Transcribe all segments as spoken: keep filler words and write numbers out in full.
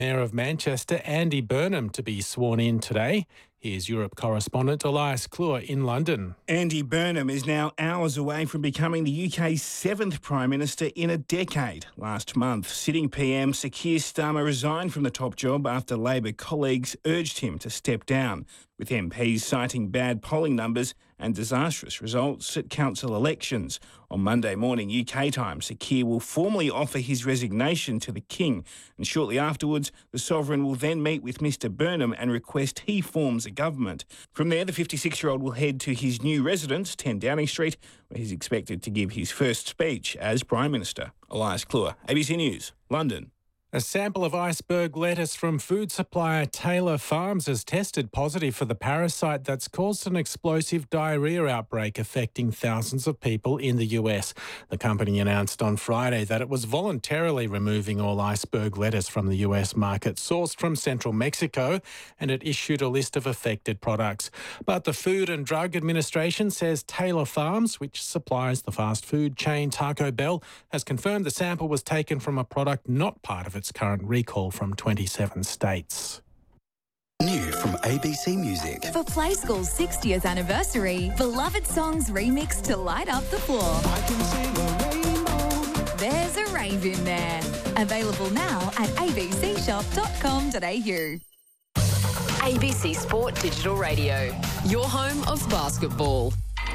Mayor of Manchester, Andy Burnham, to be sworn in today. Here's Europe correspondent Elias Clure in London. Andy Burnham is now hours away from becoming the U K's seventh Prime Minister in a decade. Last month, sitting P M Sir Keir Starmer resigned from the top job after Labor colleagues urged him to step down, with M Ps citing bad polling numbers and disastrous results at council elections. On Monday morning U K time, Sir Keir will formally offer his resignation to the King, and shortly afterwards, the Sovereign will then meet with Mr Burnham and request he forms a government. From there, the fifty-six-year-old will head to his new residence, ten Downing Street, where he's expected to give his first speech as Prime Minister. Elias Clure, A B C News, London. A sample of iceberg lettuce from food supplier Taylor Farms has tested positive for the parasite that's caused an explosive diarrhoea outbreak affecting thousands of people in the U S. The company announced on Friday that it was voluntarily removing all iceberg lettuce from the U S market sourced from central Mexico, and it issued a list of affected products. But the Food and Drug Administration says Taylor Farms, which supplies the fast food chain Taco Bell, has confirmed the sample was taken from a product not part of it its current recall from twenty-seven states. New from A B C Music. For Play School's sixtieth anniversary, beloved songs remixed to light up the floor. I can sing a rainbow. There's a rave in there. Available now at a b c shop dot com dot a u. A B C Sport Digital Radio, your home of basketball.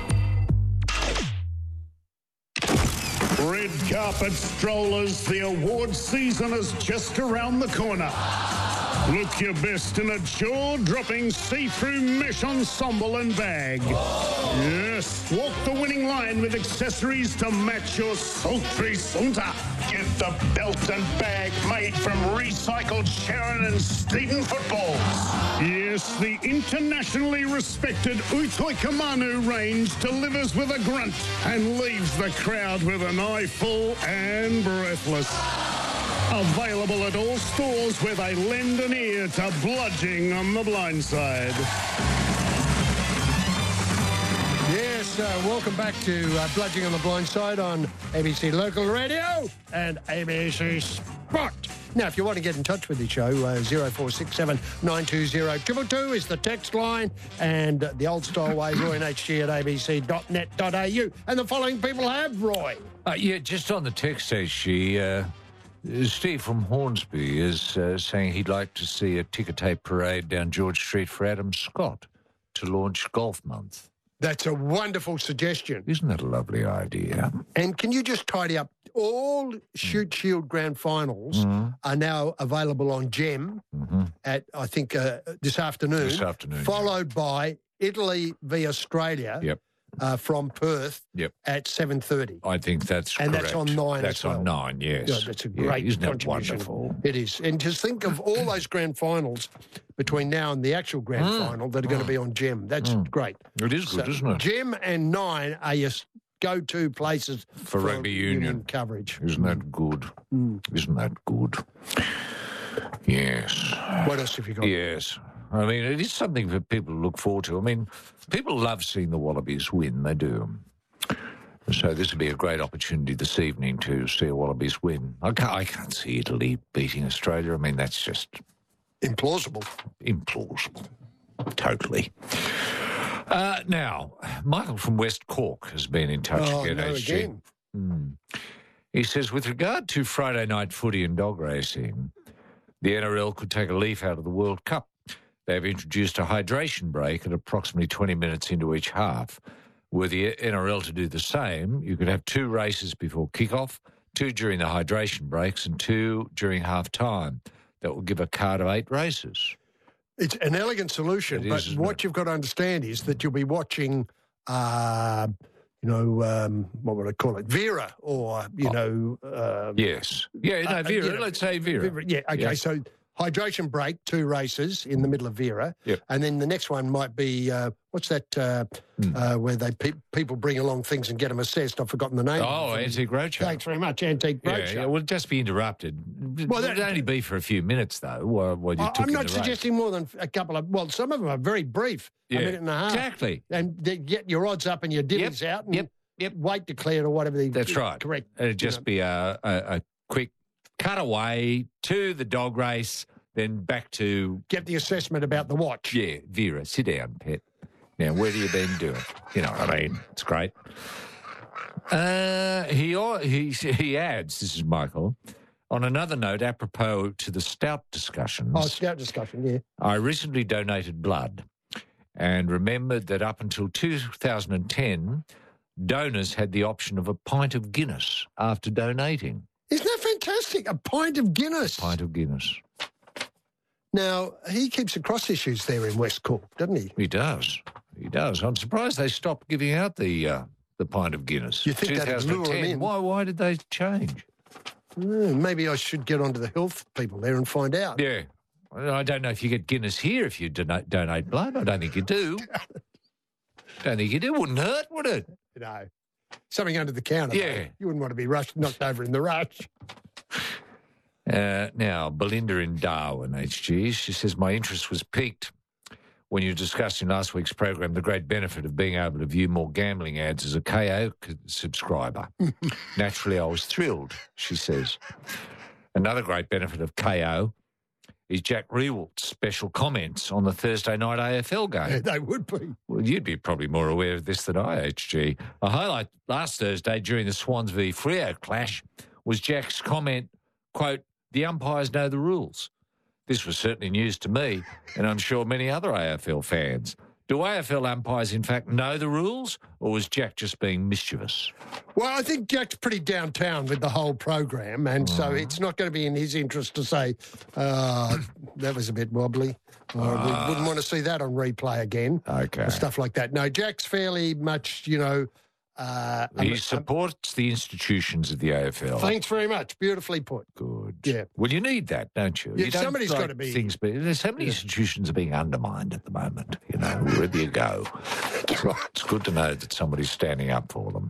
Red carpet strollers, the awards season is just around the corner. Look your best in a jaw-dropping see-through mesh ensemble and bag. Yes, walk the winning line with accessories to match your sultry saunter. Get the belt and bag made from recycled Sharon and Steven footballs. Yes, the internationally respected Utoi Kamanu range delivers with a grunt and leaves the crowd with an eye full and breathless. Available at all stores where they lend an ear to Bludging on the Blind Side. Yes, uh, welcome back to uh, Bludging on the Blind Side on A B C Local Radio and A B C Sport. Now, if you want to get in touch with the show, uh, zero four six seven nine two zero two two two is the text line, and uh, the old style way, roy and h g at a b c dot net dot a u. And the following people have, Roy. Uh, yeah, just on the text, H G, uh, Steve from Hornsby is uh, saying he'd like to see a ticker tape parade down George Street for Adam Scott to launch Golf Month. That's a wonderful suggestion. Isn't that a lovely idea? And can you just tidy up? All Shoot Shield Grand Finals mm-hmm. are now available on Gem mm-hmm. at, I think, uh, this afternoon. This afternoon. Followed yeah. by Italy v Australia. Yep. Uh, from Perth yep. at seven thirty. I think that's and correct. And that's on nine That's as well. on nine, yes. Yeah, that's a great yeah, isn't contribution. That wonderful? It is. And just think of all those grand finals between now and the actual grand mm. final that are going to be on Gem. That's mm. great. It is good, so isn't it? Gem and nine are your go-to places for, for rugby union. union coverage. Isn't that good? Mm. Isn't that good? Yes. What else have you got? Yes. I mean, it is something for people to look forward to. I mean, people love seeing the Wallabies win. They do. So this would be a great opportunity this evening to see a Wallabies win. I can't, I can't see Italy beating Australia. I mean, that's just... implausible. Implausible. Totally. Uh, now, Michael from West Cork has been in touch oh, again. No, again. Mm. He says, with regard to Friday night footy and dog racing, the N R L could take a leaf out of the World Cup. They've introduced a hydration break at approximately twenty minutes into each half. Were the N R L to do the same, you could have two races before kick-off, two during the hydration breaks and two during half-time. That will give a card of eight races. It's an elegant solution, it but is, what it? you've got to understand is that you'll be watching, uh, you know, um, what would I call it, Vera, or, you oh. know... Um, yes. Yeah, no, Vera, uh, you know, let's say Vera. Vera yeah, okay, yes. So... hydration break, two races in the middle of Vera. Yep. And then the next one might be, uh, what's that, uh, mm. uh, where they pe- people bring along things and get them assessed. I've forgotten the name. Oh, Antique Roadshow. Thanks very much, Antique Roadshow. Yeah, yeah, well, just be interrupted. Well, that would only be for a few minutes, though, while, while you I, took I'm not the suggesting race. more than a couple of, well, some of them are very brief, yeah. a minute and a half. Exactly. And they get your odds up and your divvies yep. out and yep. Yep. weight declared or whatever. They, That's right. Correct. It'd just you know. be a, a, a quick cutaway to the dog race, then back to... Get the assessment about the watch. Yeah, Vera, sit down, pet. Now, what have you been doing? You know what I mean? It's great. Uh, he, he, he adds, this is Michael, on another note, apropos to the Stout discussions... Oh, Stout discussion, yeah. I recently donated blood and remembered that up until two thousand ten, donors had the option of a pint of Guinness after donating. Isn't that fantastic? A pint of Guinness. Pint of Guinness. Now, he keeps across issues there in West Cork, doesn't he? He does. He does. I'm surprised they stopped giving out the uh, the pint of Guinness. You think that'd lure him in? Why, why did they change? Mm, maybe I should get onto the health people there and find out. Yeah. I don't know if you get Guinness here if you donate, donate blood. I don't think you do. Don't think you do. Wouldn't hurt, would it? No. Something under the counter. Yeah. Though. You wouldn't want to be rushed, knocked over in the rush. Uh, now, Belinda in Darwin, H G, she says, my interest was piqued when you discussed in last week's program the great benefit of being able to view more gambling ads as a K O subscriber. Naturally, I was thrilled, she says. Another great benefit of K O is Jack Rewalt's special comments on the Thursday night A F L game. Yeah, they would be. Well, you'd be probably more aware of this than I, H G. A highlight last Thursday during the Swans v Freo clash was Jack's comment, quote, the umpires know the rules. This was certainly news to me, and I'm sure many other A F L fans. Do A F L umpires, in fact, know the rules, or was Jack just being mischievous? Well, I think Jack's pretty downtown with the whole program, and so it's not going to be in his interest to say, uh, that was a bit wobbly, or uh, we wouldn't want to see that on replay again, okay, or stuff like that. No, Jack's fairly much, you know... Uh, he um, supports the institutions of the A F L. Thanks very much. Beautifully put. Good. Yeah. Well, you need that, don't you? Yeah, you don't somebody's like got to be. Things be, there's so many yeah. institutions are being undermined at the moment. You know, wherever you go, it's good to know that somebody's standing up for them.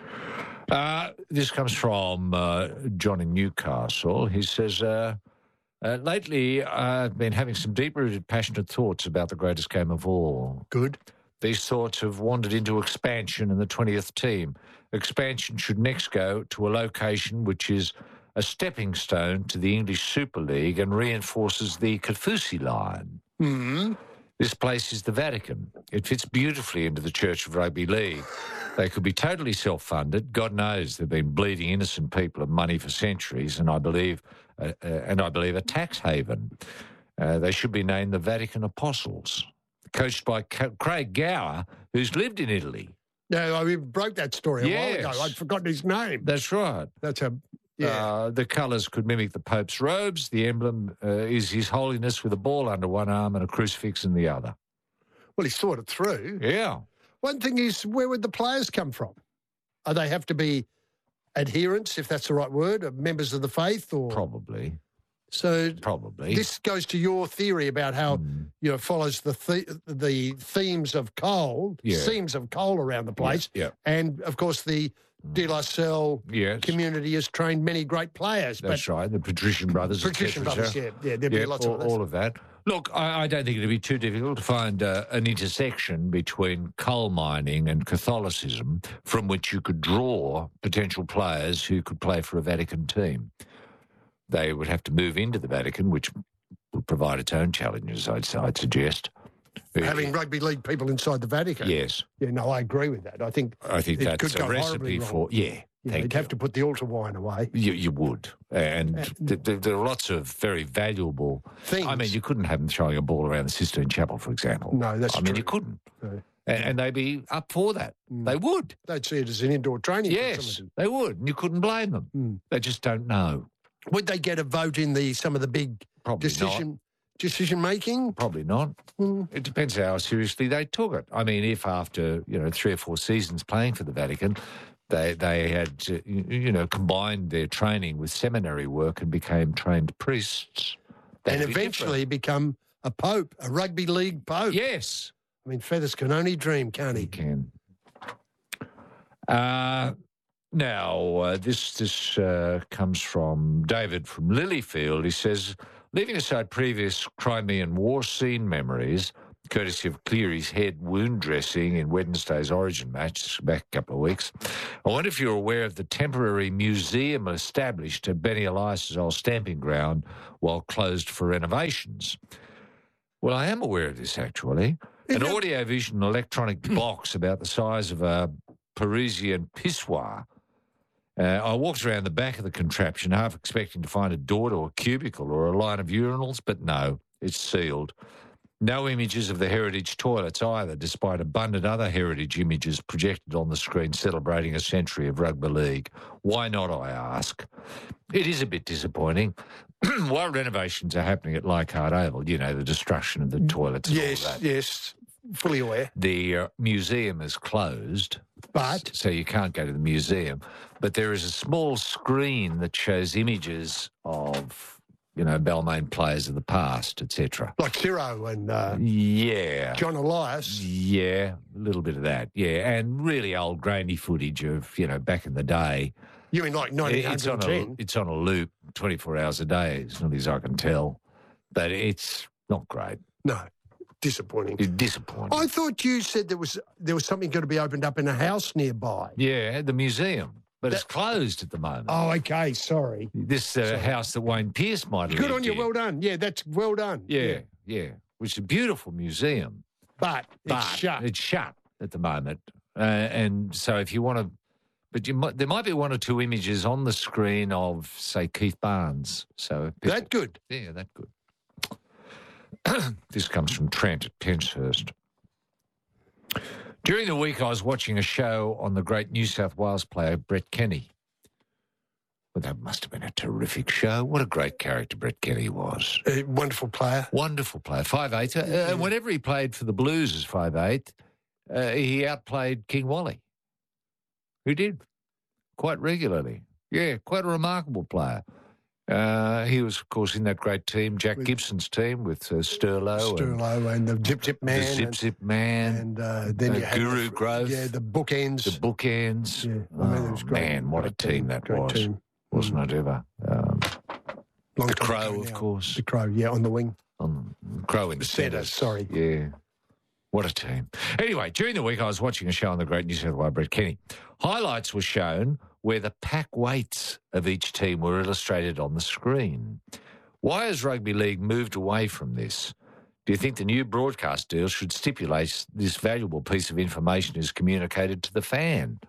Uh, this comes from uh, John in Newcastle. He says, uh, uh, lately I've been having some deep-rooted, passionate thoughts about the greatest game of all. Good. These thoughts have wandered into expansion in the twentieth team. Expansion should next go to a location which is a stepping stone to the English Super League and reinforces the Kaufusi line. Mm-hmm. This place is the Vatican. It fits beautifully into the Church of Rugby League. They could be totally self-funded. God knows they've been bleeding innocent people of money for centuries, and I believe, uh, uh, and I believe a tax haven. Uh, they should be named the Vatican Apostles. Coached by Craig Gower, who's lived in Italy. No, we broke that story a yes. while ago. I'd forgotten his name. That's right. That's a, yeah. Uh, the colours could mimic the Pope's robes. The emblem uh, is His Holiness with a ball under one arm and a crucifix in the other. Well, he's thought it through. Yeah. One thing is, where would the players come from? Are they have to be adherents, if that's the right word, or members of the faith? Or Probably. So Probably. This goes to your theory about how, mm. you know, follows the the, the themes of coal, yeah. themes of coal around the place. Yeah. yeah. And, of course, the De La Salle yes. community has trained many great players. That's right. The Patrician Brothers. Patrician Brothers, yeah. Yeah, there'd yeah, be lots all, of others. all of that. Look, I, I don't think it'd be too difficult to find uh, an intersection between coal mining and Catholicism from which you could draw potential players who could play for a Vatican team. They would have to move into the Vatican, which would provide its own challenges, I'd, I'd suggest. Having rugby league people inside the Vatican? Yes. Yeah, no, I agree with that. I think I think it that's could go a recipe for... Yeah, yeah thank you'd you. have to put the altar wine away. You, you would. And Uh, th- th- there are lots of very valuable... Things. I mean, you couldn't have them throwing a ball around the Sistine Chapel, for example. No, that's I true. mean, you couldn't. No. And, and they'd be up for that. Mm. They would. They'd see it as an indoor training yes, facility. They would. And you couldn't blame them. Mm. They just don't know. Would they get a vote in the some of the big Probably decision not. decision making? Probably not. Mm. It depends how seriously they took it. I mean, if after you know three or four seasons playing for the Vatican, they they had uh, you, you know combined their training with seminary work and became trained priests, and eventually become a pope, a rugby league pope. Yes, I mean Feathers can only dream, can't he? He can. Uh Now, uh, this this uh, comes from David from Lilyfield. He says, leaving aside previous Crimean War scene memories, courtesy of Cleary's Head wound dressing in Wednesday's Origin match back a couple of weeks. I wonder if you're aware of the temporary museum established at Benny Elias's old stamping ground while closed for renovations. Well, I am aware of this, actually. An audio-vision electronic box about the size of a Parisian pissoir. Uh, I walked around the back of the contraption, half expecting to find a door to a cubicle or a line of urinals, but no, it's sealed. No images of the heritage toilets either, despite abundant other heritage images projected on the screen celebrating a century of rugby league. Why not, I ask? It is a bit disappointing. While renovations are happening at Leichhardt Oval, you know, the destruction of the toilets. And Yes, all that, yes, fully aware. the uh, museum is closed. But So you can't go to the museum. But there is a small screen that shows images of, you know, Balmain players of the past, et cetera. like Ciro and uh, Yeah. John Elias. Yeah, a little bit of that, yeah. And really old grainy footage of, you know, back in the day. You mean like nineteen It's on, a, ten? it's on a loop twenty-four hours a day, as nearly as I can tell. But it's not great. No, disappointing. It's disappointing. I thought you said there was there was something going to be opened up in a house nearby. Yeah, the museum. But it's That- closed at the moment. Oh, okay, sorry. This uh, house that Wayne Pearce might have Good lived on you, in. well done. Yeah, that's well done. Yeah, yeah. Which is a beautiful museum. But it's But shut. it's shut at the moment. Uh, and so if you want to, but you might, there might be one or two images on the screen of, say, Keith Barnes. So people- that good. Yeah, that good. This comes from Trent at Penshurst. During the week, I was watching a show on the great New South Wales player, Brett Kenny. Well, that must have been a terrific show. What a great character Brett Kenny was. A wonderful player. Wonderful player. five eight. Uh, and whenever he played for the Blues as five eight, uh, he outplayed King Wally. Who did? Quite regularly. Yeah, quite a remarkable player. Uh, he was, of course, in that great team, Jack Gibson's team with uh, Sterlo. Sterlo and, and the Zip Zip Man. The Zip and, Zip Man. And uh, then uh, you had Guru the, Growth. Yeah, the bookends. The bookends. Yeah, I mean, it was Oh, great. man, what a Great team that great was. Team. Wasn't it ever? Um, Long the time Crow, ago of now. course. The Crow, yeah, on the wing. On Crow in the Centre, centre. sorry. Yeah. What a team. Anyway, during the week, I was watching a show on the great New South Wales, Brett Kenny. Highlights were shown where the pack weights of each team were illustrated on the screen. Why has Rugby League moved away from this? Do you think the new broadcast deal should stipulate this valuable piece of information is communicated to the fan?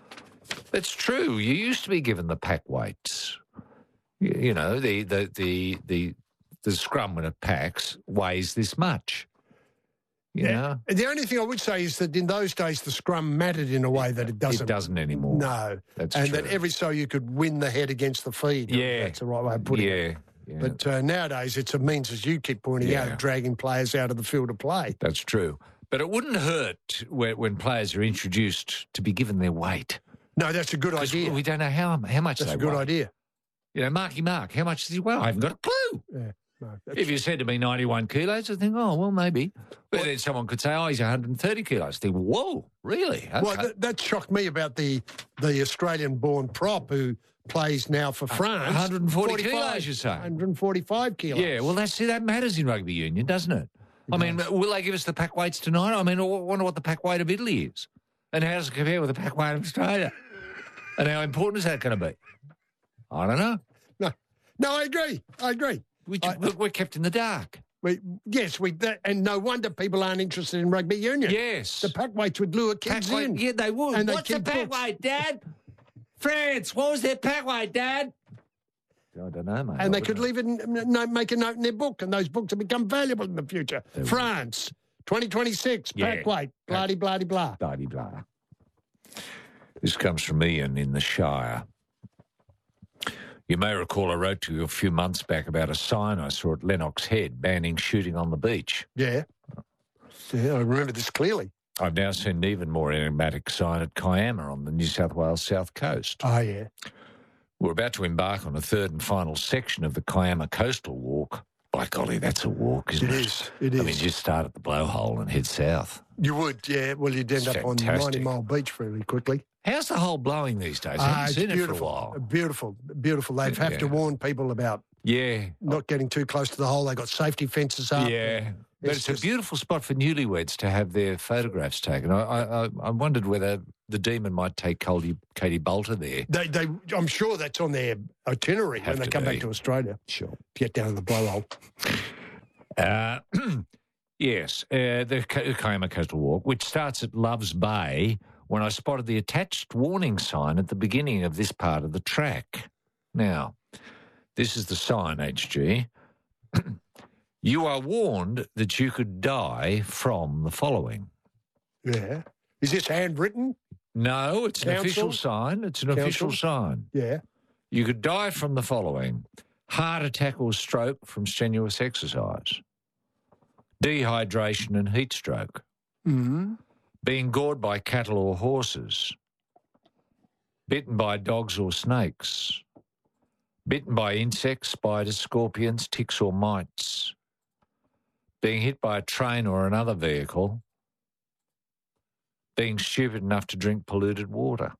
It's true. You used to be given the pack weights. You, you know, the, the, the, the, the scrum when it packs weighs this much. You Yeah. know? The only thing I would say is that in those days the scrum mattered in a way that it doesn't. It doesn't anymore. No. That's and true. that every so you could win the head against the feed. Yeah. That's the right way of putting yeah, it. yeah. But uh, nowadays it's a means, as you keep pointing Yeah. out, of dragging players out of the field of play. That's true. But it wouldn't hurt when, when players are introduced to be given their weight. No, that's a good 'Cause idea. we don't know how, how much That's they a good weigh. idea. You know, Marky Mark, how much does he weigh? I haven't got a clue. Yeah. No, that's- If you said to me ninety-one kilos, I'd think, oh, well, maybe. But then someone could say, oh, he's one hundred thirty kilos. I think, whoa, really? Okay. Well, that, that shocked me about the the Australian-born prop who plays now for France. one hundred forty forty-five kilos, you say? one hundred forty-five kilos. Yeah, well, that's, see, that matters in rugby union, doesn't it? I mean, will they give us the pack weights tonight? I mean, I wonder what the pack weight of Italy is. And how does it compare with the pack weight of Australia? And how important is that going to be? I don't know. No, no, I agree. I agree. We, I- we're kept in the dark. We, yes, we that, and no wonder people aren't interested in rugby union. Yes. The pack weights would lure Pack kids weight, in. yeah, they would. And they What's the keep pack books. weight, Dad? France, what was their pack weight, Dad? I don't know, mate. And I they could wouldn't leave it, in, no, make a note in their book, and those books will become valuable in the future. France, twenty twenty-six, Yeah. pack weight, blah, de blah, de blah. Blah, de blah. This comes from Ian in the Shire. You may recall I wrote to you a few months back about a sign I saw at Lennox Head banning shooting on the beach. Yeah. Yeah, I remember this clearly. I've now seen an even more enigmatic sign at Kiama on the New South Wales south coast. Oh, yeah. We're about to embark on a third and final section of the Kiama Coastal Walk. By golly, that's a walk, isn't It it? is, it I is. mean, you start at the blowhole and head south. You would, yeah. Well, you'd end It's up on fantastic. ninety Mile Beach fairly quickly. How's the hole blowing these days? I Ah, haven't it's seen it for a beautiful. while. Beautiful, beautiful. They have to Yeah. warn people about Yeah. not getting too close to the hole. They got safety fences up. Yeah. But It's it's, just- a beautiful spot for newlyweds to have their photographs taken. I, I, I wondered whether the Demon might take Katie, Katie Bolter there. They, they, I'm sure that's on their itinerary Have when they to come be. back to Australia. Sure. Get down to the blowhole. Uh, yes, uh, the Ki- Kiama Coastal Walk, which starts at Loves Bay, when I spotted the attached warning sign at the beginning of this part of the track. Now, this is the sign, H G. You are warned that you could die from the following. Yeah. Is this handwritten? No, it's an Council? official sign. It's an official Council? sign. Yeah. You could die from the following: heart attack or stroke from strenuous exercise, dehydration and heat stroke, Mm-hmm. being gored by cattle or horses, bitten by dogs or snakes, bitten by insects, spiders, scorpions, ticks or mites, being hit by a train or another vehicle, being stupid enough to drink polluted water.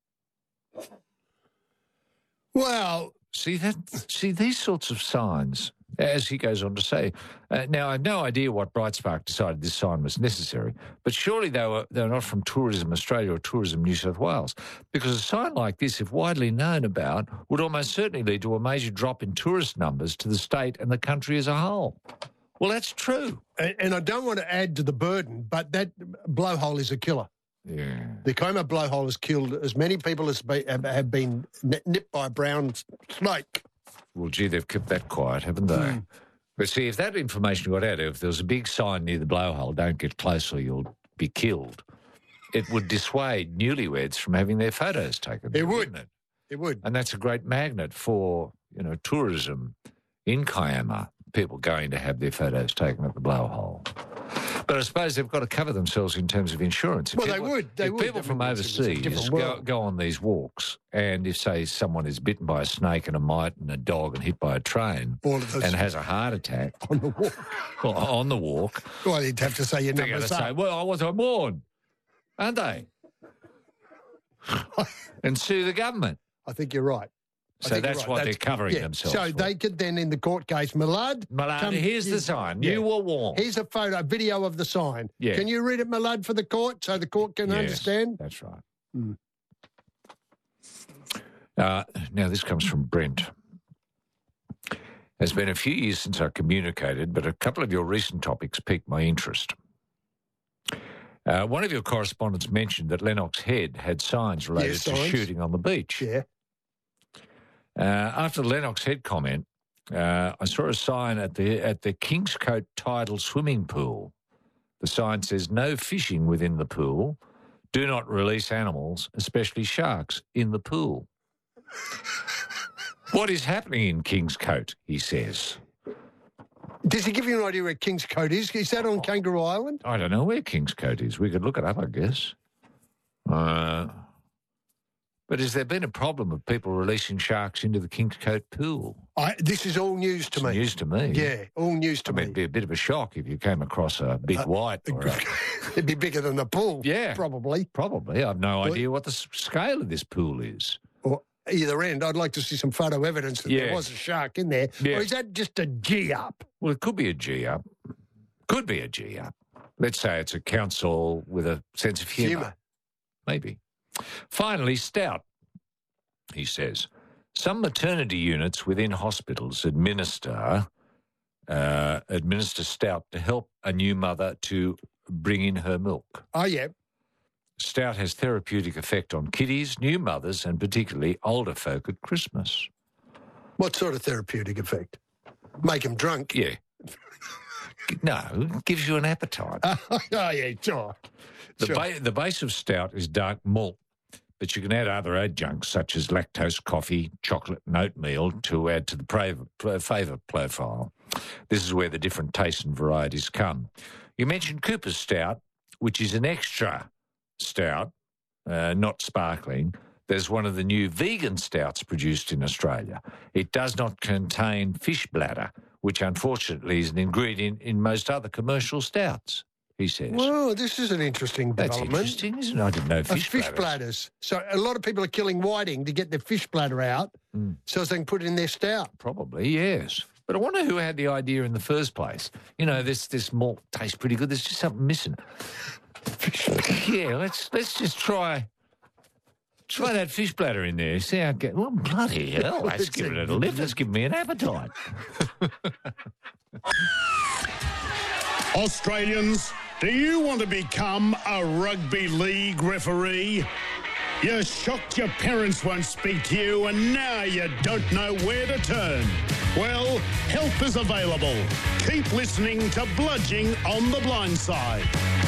Well, See that? See these sorts of signs, as he goes on to say. Uh, now, I have no idea what Brightspark decided this sign was necessary, but surely they were they were not from Tourism Australia or Tourism New South Wales, because a sign like this, if widely known about, would almost certainly lead to a major drop in tourist numbers to the state and the country as a whole. Well, that's true. and, and I don't want to add to the burden, but that blowhole is a killer. Yeah. The Coma blowhole has killed as many people as be, have, have been n- nipped by a brown snake. Well, gee, they've kept that quiet, haven't they? Mm. But see, if that information got out, if there was a big sign near the blowhole, don't get close or you'll be killed, it would dissuade newlyweds from having their photos taken. It would. wouldn't it? It would. And that's a great magnet for, you know, tourism in Kiama, people going to have their photos taken at the blowhole. But I suppose they've got to cover themselves in terms of insurance. If Well, they people- would, they if would. people I from mean, it's- it's a overseas different go, world. go on these walks, and if, say, someone is bitten by a snake and a mite and a dog and hit by a train All of those and has a heart attack on the walk. well, on the walk, Well, you'd have to say your they're going to numbers say, up. well, I wasn't warned, aren't they? And sue the government. I think you're right. I So think you're that's right. what That's- they're covering yeah. themselves So for. they could then, in the court case, Malad. Malad, come- here's the you- sign. yeah. You were warned. Here's a photo, a video of the sign. Yeah. Can you read it, Malad, for the court so the court can Yes, understand? That's right. Mm. Uh, now, this comes from Brent. It's been a few years since I communicated, but a couple of your recent topics piqued my interest. Uh, one of your correspondents mentioned that Lennox Head had signs related Yes, to signs. shooting on the beach. Yeah. Uh, after the Lennox Head comment, uh, I saw a sign at the at the Kingscote Tidal Swimming Pool. The sign says, no fishing within the pool. Do not release animals, especially sharks, in the pool. What is happening in Kingscote, he says. Does he give you an idea where Kingscote is? Is that on Kangaroo Island? I don't know where Kingscote is. We could look it up, I guess. Uh, but has there been a problem of people releasing sharks into the Kingscote pool? I, this is all news to It's me. news to me. Yeah, all news to I mean, me. it'd be a bit of a shock if you came across a big Uh, white. Or a, It'd be bigger than the pool. Yeah. Probably. probably. I've no Well- idea what the s- scale of this pool is. Or either end, I'd like to see some photo evidence that Yeah. there was a shark in there. Yeah. Or is that just a G up? Well, it could be a G up. Could be a G up. Let's say it's a council with a sense of humour. Humour. Maybe. Finally, Stout, he says. Some maternity units within hospitals administer uh, administer Stout to help a new mother to bring in her milk. Oh, yeah. Stout has therapeutic effect on kiddies, new mothers, and particularly older folk at Christmas. What sort of therapeutic effect? Make them drunk. Yeah. No, it gives you an appetite. oh, yeah, sure. The, Sure. ba- the base of Stout is dark malt, but you can add other adjuncts such as lactose, coffee, chocolate, and oatmeal to add to the pra- pra- flavour profile. This is where the different tastes and varieties come. You mentioned Cooper's Stout, which is an extra stout, uh, not sparkling. There's one of the new vegan stouts produced in Australia. It does not contain fish bladder, which unfortunately is an ingredient in most other commercial stouts, he says. Well, this is an interesting That's development. interesting, isn't it? I didn't know Uh, fish, fish bladders. bladders. So a lot of people are killing whiting to get their fish bladder out Mm. so as they can put it in their stout. Probably, yes. But I wonder who had the idea in the first place. You know, this this malt tastes pretty good. There's just something missing. Yeah, let's let's just try try that fish bladder in there. See how it gets. Well, bloody hell, that's giving it a lift. That's giving me an appetite. Australians, do you want to become a rugby league referee? You're shocked your parents won't speak to you and now you don't know where to turn. Well, help is available. Keep listening to Bludging on the Blind Side.